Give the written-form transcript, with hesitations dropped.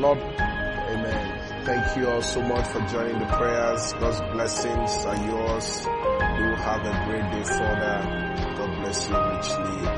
Lord, amen. Thank you all so much for joining the prayers. God's blessings are yours. You will have a great day further. God bless you richly.